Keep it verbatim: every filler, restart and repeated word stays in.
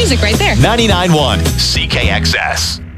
music right there. ninety-nine point one C K X S.